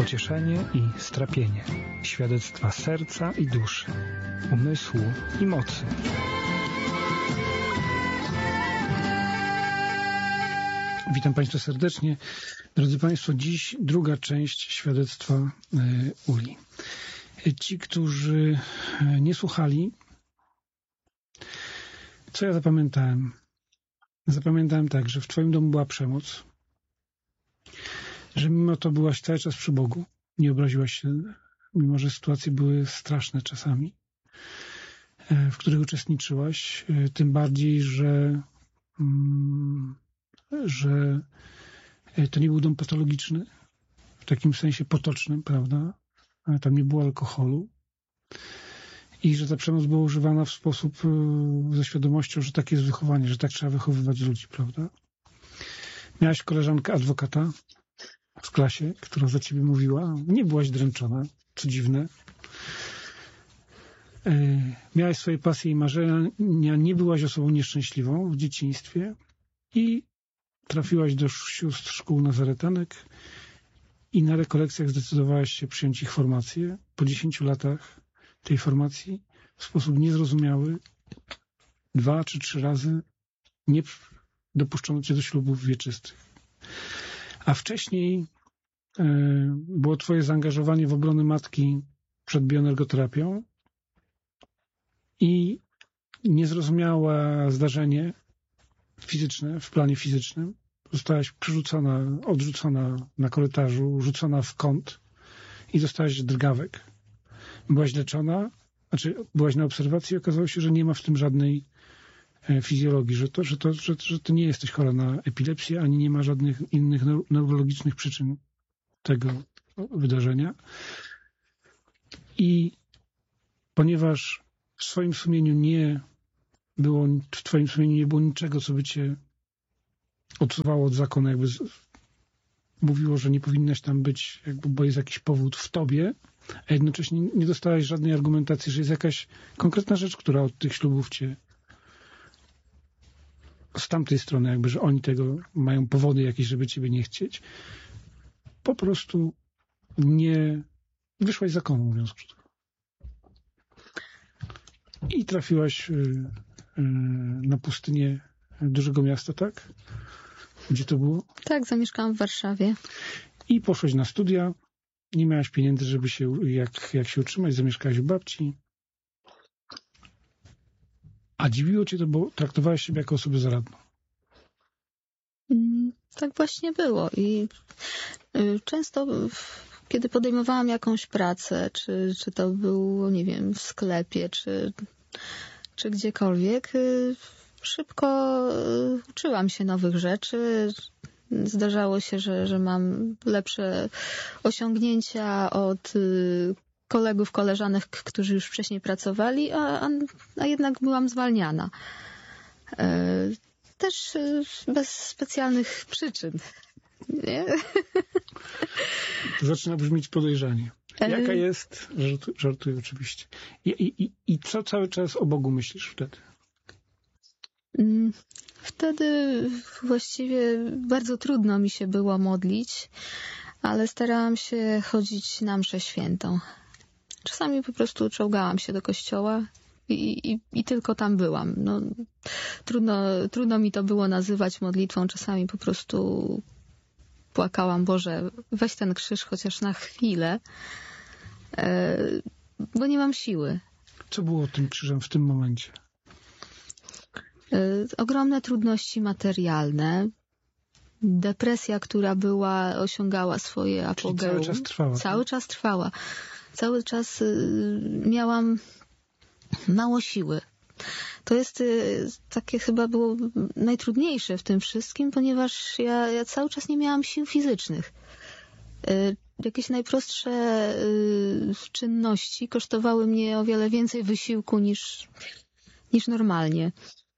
pocieszenie i strapienie, świadectwa serca i duszy, umysłu i mocy. Witam Państwa serdecznie. Drodzy Państwo, dziś druga część świadectwa Uli. Ci, którzy nie słuchali, co ja zapamiętałem? Zapamiętałem tak, że w Twoim domu była przemoc, że mimo to byłaś cały czas przy Bogu, nie obraziłaś się, mimo że sytuacje były straszne czasami, w których uczestniczyłaś, tym bardziej, że to nie był dom patologiczny, w takim sensie potocznym, prawda? Tam nie było alkoholu i że ta przemoc była używana w sposób ze świadomością, że takie jest wychowanie, że tak trzeba wychowywać ludzi, prawda? Miałaś koleżankę adwokata w klasie, która za ciebie mówiła, nie byłaś dręczona, co dziwne. Miałaś swoje pasje i marzenia, nie byłaś osobą nieszczęśliwą w dzieciństwie i trafiłaś do sióstr szkół nazaretanek i na rekolekcjach zdecydowałaś się przyjąć ich formację. Po 10 latach tej formacji w sposób niezrozumiały 2 czy 3 razy nie dopuszczono cię do ślubów wieczystych. A wcześniej było twoje zaangażowanie w obronę matki przed bioenergoterapią i niezrozumiałe zdarzenie fizyczne, w planie fizycznym. Zostałaś odrzucona na korytarzu, rzucona w kąt i dostałaś drgawek. Byłaś leczona, byłaś na obserwacji i okazało się, że nie ma w tym żadnej fizjologii, że ty nie jesteś chora na epilepsję, ani nie ma żadnych innych neurologicznych przyczyn tego wydarzenia. I ponieważ w twoim sumieniu nie było niczego, co by cię odsuwało od zakonu, jakby mówiło, że nie powinnaś tam być, bo jest jakiś powód w tobie, a jednocześnie nie dostałeś żadnej argumentacji, że jest jakaś konkretna rzecz, która od tych ślubów cię z tamtej strony, że oni tego mają powody jakieś, żeby ciebie nie chcieć. Po prostu nie wyszłaś z zakonu, mówiąc krótko. I trafiłaś na pustynię dużego miasta, tak? Gdzie to było? Tak, zamieszkałam w Warszawie. I poszłaś na studia. Nie miałaś pieniędzy, żeby się jak się utrzymać. Zamieszkałaś u babci. A dziwiło cię to, bo traktowałaś siebie jako osobę zaradną. Tak właśnie było. I często, kiedy podejmowałam jakąś pracę, czy to było, nie wiem, w sklepie, czy gdziekolwiek, szybko uczyłam się nowych rzeczy. Zdarzało się, że mam lepsze osiągnięcia od kolegów, koleżanek, którzy już wcześniej pracowali, a jednak byłam zwalniana. Też bez specjalnych przyczyn. Nie? To zaczyna brzmieć podejrzanie. Jaka jest? Żartuję oczywiście. I co cały czas o Bogu myślisz wtedy? Wtedy właściwie bardzo trudno mi się było modlić, ale starałam się chodzić na mszę świętą. Czasami po prostu czołgałam się do kościoła i tylko tam byłam. No, trudno mi to było nazywać modlitwą. Czasami po prostu płakałam, Boże, weź ten krzyż chociaż na chwilę, bo nie mam siły. Co było tym krzyżem w tym momencie? Ogromne trudności materialne, depresja, która osiągała swoje apogeum. Cały czas trwała. Cały czas trwała. Cały czas miałam mało siły. To jest takie chyba było najtrudniejsze w tym wszystkim, ponieważ ja cały czas nie miałam sił fizycznych. Jakieś najprostsze czynności kosztowały mnie o wiele więcej wysiłku niż normalnie.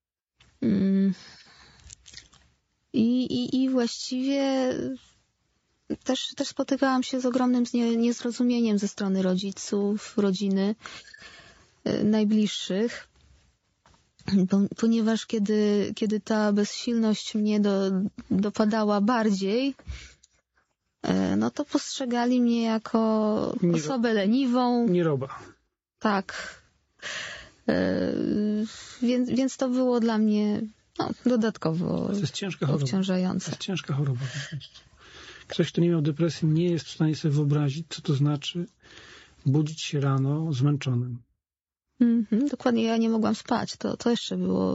I właściwie też spotykałam się z ogromnym niezrozumieniem ze strony rodziców, rodziny, najbliższych, ponieważ kiedy ta bezsilność mnie dopadała bardziej, no to postrzegali mnie jako osobę leniwą. Nieroba. Tak. Więc to było dla mnie dodatkowo To jest ciężka choroba. obciążające. To jest ciężka choroba. Ktoś, kto nie miał depresji, nie jest w stanie sobie wyobrazić, co to znaczy budzić się rano zmęczonym. Dokładnie, ja nie mogłam spać. To jeszcze było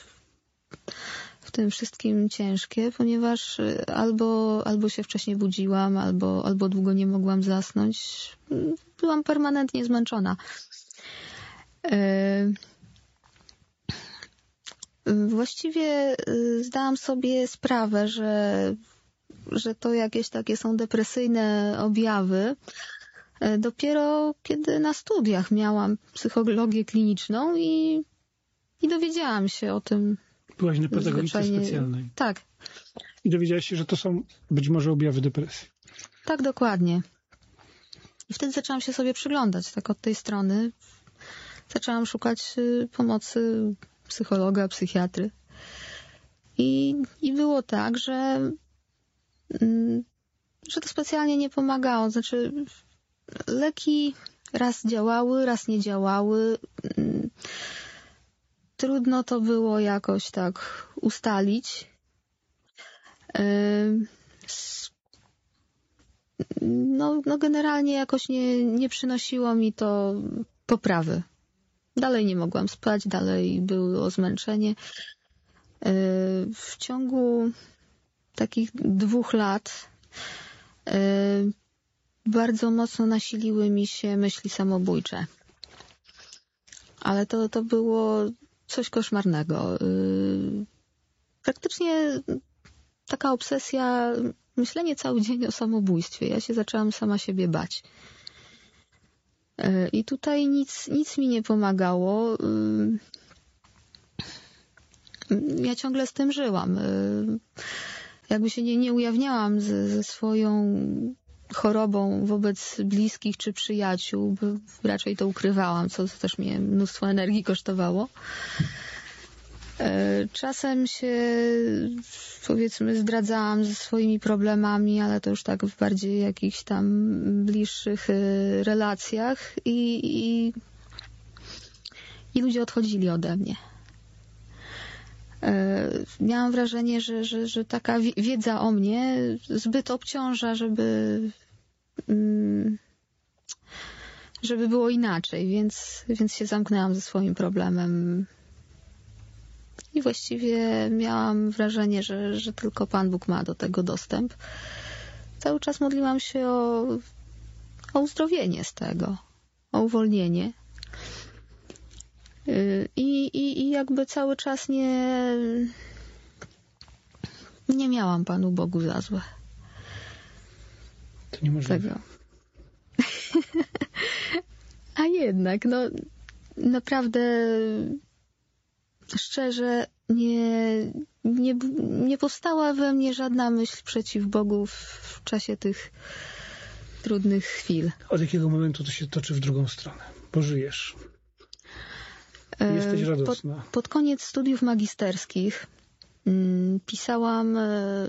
w tym wszystkim ciężkie, ponieważ albo się wcześniej budziłam, albo długo nie mogłam zasnąć. Byłam permanentnie zmęczona. Właściwie zdałam sobie sprawę, że to jakieś takie są depresyjne objawy. Dopiero kiedy na studiach miałam psychologię kliniczną i dowiedziałam się o tym. Byłaś na pedagogice specjalnej. Tak. I dowiedziałaś się, że to są być może objawy depresji. Tak, dokładnie. I wtedy zaczęłam się sobie przyglądać tak od tej strony. Zaczęłam szukać pomocy psychologa, psychiatry. I było tak, że to specjalnie nie pomagało. Znaczy leki raz działały, raz nie działały. Trudno to było jakoś tak ustalić. No generalnie jakoś nie przynosiło mi to poprawy. Dalej nie mogłam spać, dalej było zmęczenie. W ciągu takich 2 lat bardzo mocno nasiliły mi się myśli samobójcze. Ale to było coś koszmarnego. Praktycznie taka obsesja, myślenie cały dzień o samobójstwie. Ja się zaczęłam sama siebie bać. I tutaj nic mi nie pomagało. Ja ciągle z tym żyłam. Jakby się nie ujawniałam ze swoją chorobą wobec bliskich czy przyjaciół, raczej to ukrywałam, co też mnie mnóstwo energii kosztowało. Czasem się, powiedzmy, zdradzałam ze swoimi problemami, ale to już tak w bardziej jakichś tam bliższych relacjach i ludzie odchodzili ode mnie. Miałam wrażenie, że taka wiedza o mnie zbyt obciąża, żeby było inaczej, więc się zamknęłam ze swoim problemem. I właściwie miałam wrażenie, że tylko Pan Bóg ma do tego dostęp. Cały czas modliłam się o uzdrowienie z tego, o uwolnienie. I jakby cały czas nie miałam Panu Bogu za złe. To niemożliwe. Tego. A jednak, naprawdę szczerze nie powstała we mnie żadna myśl przeciw Bogu w czasie tych trudnych chwil. Od jakiego momentu to się toczy w drugą stronę? Bo żyjesz. Jesteś radosna. Pod koniec studiów magisterskich pisałam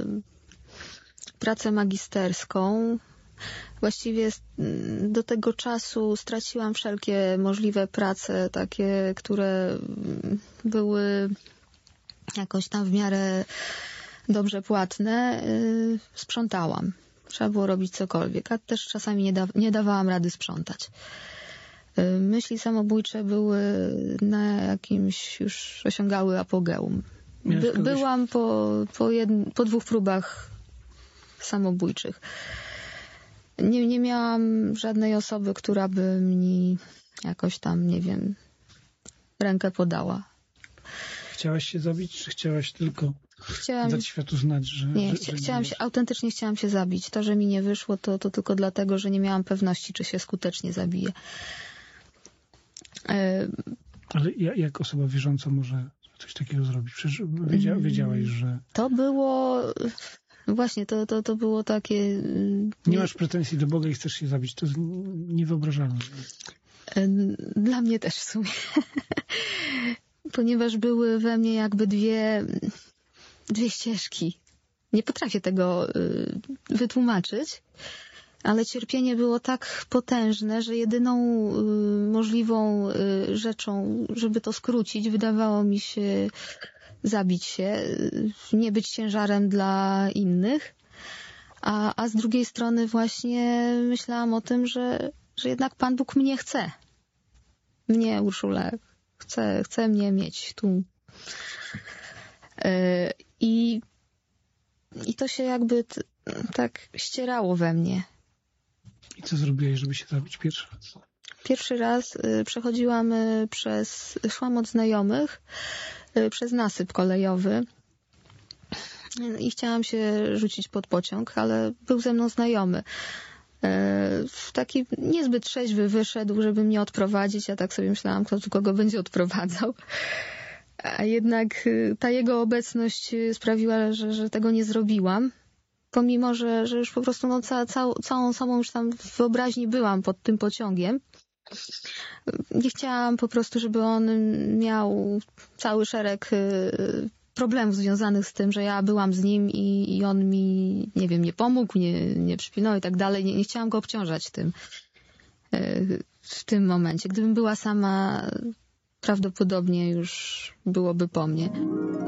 pracę magisterską. Właściwie do tego czasu straciłam wszelkie możliwe prace, takie, które były jakoś tam w miarę dobrze płatne. Sprzątałam. Trzeba było robić cokolwiek, a też czasami nie dawałam rady sprzątać. Myśli samobójcze były na jakimś, już osiągały apogeum. Byłam po 2 próbach samobójczych. Nie miałam żadnej osoby, która by mi jakoś tam, nie wiem, rękę podała. Chciałaś się zabić, czy chciałaś tylko dać światu znać, że... Nie, autentycznie chciałam się zabić. To, że mi nie wyszło, to tylko dlatego, że nie miałam pewności, czy się skutecznie zabiję. Ale jak osoba wierząca może coś takiego zrobić? Przecież wiedziałaś, że... To było... Właśnie, to było takie... Nie masz pretensji do Boga i chcesz się zabić. To jest niewyobrażalne. Dla mnie też w sumie. Ponieważ były we mnie jakby dwie ścieżki. Nie potrafię tego wytłumaczyć, ale cierpienie było tak potężne, że jedyną możliwą rzeczą, żeby to skrócić, wydawało mi się zabić się, nie być ciężarem dla innych. A z drugiej strony właśnie myślałam o tym, że jednak Pan Bóg mnie chce. Mnie, Urszulę, chce mnie mieć tu. I to się jakby tak ścierało we mnie. I co zrobiłeś, żeby się zabić pierwszy raz? Pierwszy raz szłam od znajomych przez nasyp kolejowy i chciałam się rzucić pod pociąg, ale był ze mną znajomy. Taki niezbyt trzeźwy wyszedł, żeby mnie odprowadzić. Ja tak sobie myślałam, kto tu kogo będzie odprowadzał. A jednak ta jego obecność sprawiła, że tego nie zrobiłam. Pomimo, że już po prostu całą sobą już tam w wyobraźni byłam pod tym pociągiem. Nie chciałam po prostu, żeby on miał cały szereg problemów związanych z tym, że ja byłam z nim i on mi, nie wiem, nie pomógł, nie przypilnował i tak dalej. Nie chciałam go obciążać tym w tym momencie. Gdybym była sama, prawdopodobnie już byłoby po mnie.